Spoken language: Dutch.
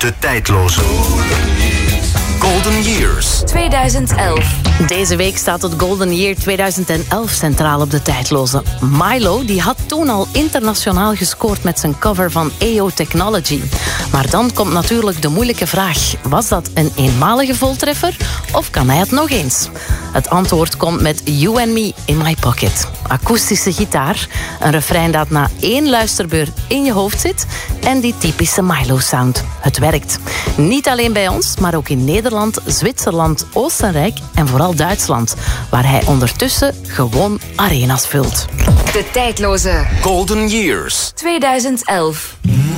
De tijdloze Golden Years 2011. Deze week staat het Golden Year 2011 centraal op de tijdloze. Milo die had toen al internationaal gescoord met zijn cover van AO Technology. Maar dan komt natuurlijk de moeilijke vraag. Was dat een eenmalige voltreffer of kan hij het nog eens? Het antwoord komt met You and Me in My Pocket. Akoestische gitaar, een refrein dat na 1 luisterbeurt in je hoofd zit en die typische Milo-sound. Het werkt. Niet alleen bij ons, maar ook in Nederland, Zwitserland, Oostenrijk en vooral Duitsland, waar hij ondertussen gewoon arena's vult. De tijdloze Golden Years 2011.